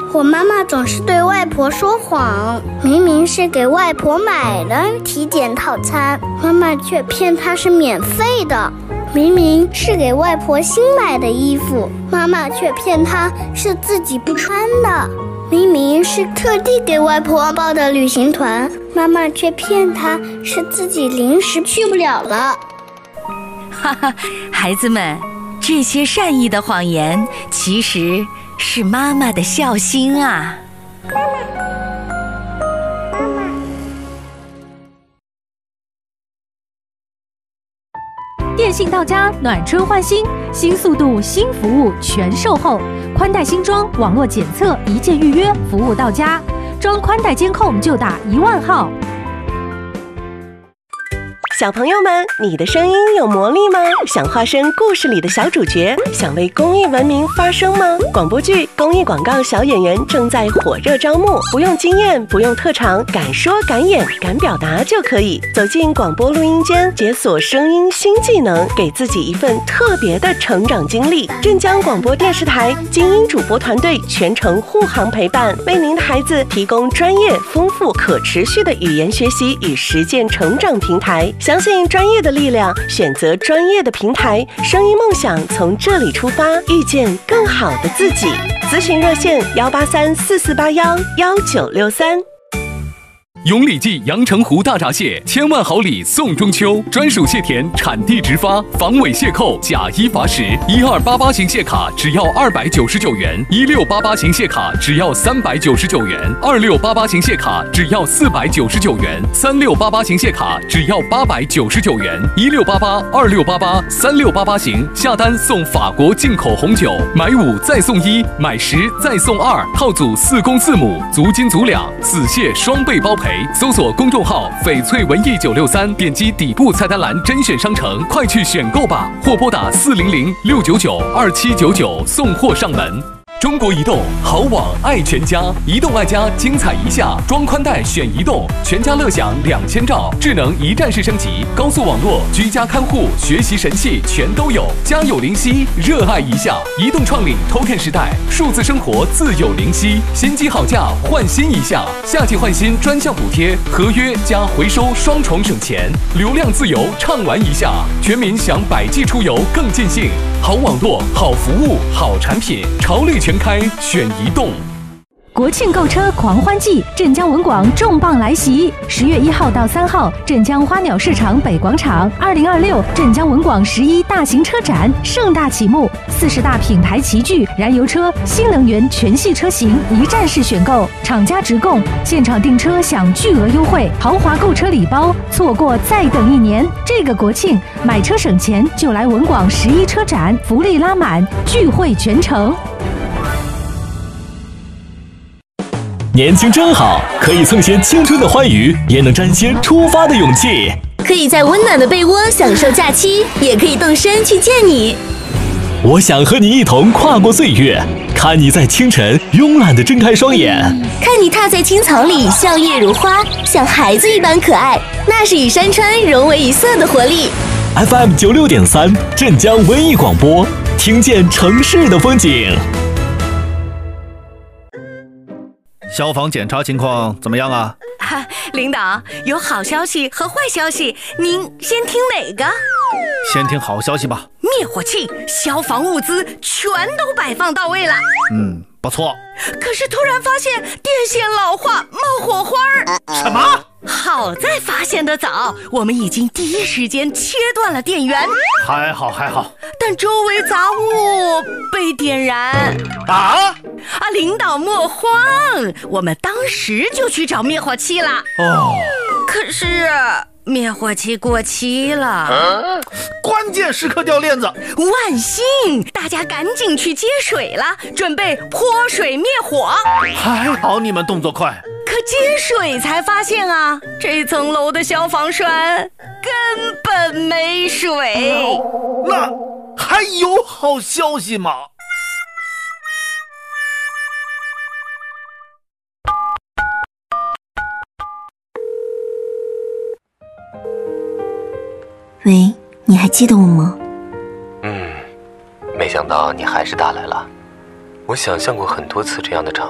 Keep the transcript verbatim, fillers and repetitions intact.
我妈妈总是对外婆说谎，明明是给外婆买的体检套餐，妈妈却骗她是免费的。明明是给外婆新买的衣服，妈妈却骗她是自己不穿的。明明是特地给外婆报的旅行团，妈妈却骗她是自己临时去不了了。 哈哈，孩子们，这些善意的谎言其实是妈妈的孝心啊。妈妈，妈妈。 电信到家，暖春换新，新速度、新服务全售后，宽带新装，网络检测，一键预约，服务到家。装宽带监控就打一万号。 小朋友们，你的声音有魔力吗？想化身故事里的小主角，想为公益文明发声吗？广播剧、公益广告小演员正在火热招募，不用经验，不用特长，敢说敢演敢表达就可以走进广播录音间，解锁声音新技能，给自己一份特别的成长经历。镇江广播电视台精英主播团队全程护航陪伴，为您的孩子提供专业、丰富、可持续的语言学习与实践成长平台。相信专业的力量，选择专业的平台，声音梦想从这里出发，遇见更好的自己。咨询热线幺八三四四八幺幺九六三。 永礼记阳澄湖大闸蟹千万好礼送中秋，专属蟹田产地直发，防伪蟹扣，假一罚十。一二八八型蟹卡只要二百九十九元，一六八八型蟹卡只要三百九十九元，二六八八型蟹卡只要四百九十九元，三六八八型蟹卡只要八百九十九元。一六八八、二六八八、三六八八型下单送法国进口红酒，买五再送一，买十再送二，套组四公四母，足斤足两，死蟹双倍包赔。搜索公众号翡翠文艺九六三，点击底部菜单栏甄选商城，快去选购吧，或拨打四零零六九九二七九九送货上门。中国移动好网爱全家，移动爱家精彩一下，装宽带选移动，全家乐享两千兆，智能一站式升级，高速网络，居家看护，学习神器全都有，家有灵犀，热爱一下。移动创领 Token 时代，数字生活自有灵犀，新机好价换新一下，夏季换新专项补贴，合约加回收双重省钱，流量自由畅玩一下，全民享百 G 出游更尽兴。好网络，好服务，好产品，潮绿全开选移动。 国庆购车狂欢季，镇江文广重磅来袭！十月一号到三号，镇江花鸟市场北广场，二零二六镇江文广十一大型车展盛大启幕，四十大品牌齐聚，燃油车、新能源全系车型一站式选购，厂家直供，现场订车享巨额优惠，豪华购车礼包，错过再等一年。这个国庆买车省钱，就来文广十一车展，福利拉满，聚会全城。 年轻真好，可以蹭些青春的欢愉，也能沾些出发的勇气。 可以在温暖的被窝享受假期，也可以动身去见你。 我想和你一同跨过岁月，看你在清晨慵懒地睁开双眼， 看你踏在青草里笑靥如花，像孩子一般可爱，那是与山川融为一色的活力。 F M 九六点三，镇江文艺广播，听见城市的风景。 消防检查情况怎么样啊？ 啊，领导，有好消息和坏消息，您先听哪个？ 先听好消息吧。 灭火器、消防物资全都摆放到位了。 嗯，不错。 可是突然发现电线老化，冒火花儿。 什么？ 好在发现的早，我们已经第一时间切断了电源。 还好还好， 但周围杂物被点燃。 啊啊！领导莫慌，我们当时就去找灭火器了。 哦， 可是灭火器过期了，啊、 关键时刻掉链子。 万幸，大家赶紧去接水了，准备泼水灭火。 还好你们动作快。 可接水才发现啊，这层楼的消防栓根本没水。 那还有好消息吗？ 喂，你还记得我吗？ 嗯，没想到你还是打来了。我想象过很多次这样的场